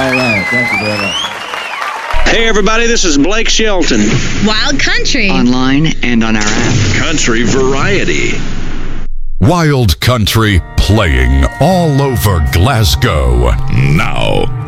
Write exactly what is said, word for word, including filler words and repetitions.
All right. Thank you very much. Hey, everybody, this is Blake Shelton. Wild Country. Online and on our app. Country Variety. Wild Country playing all over Glasgow. Now.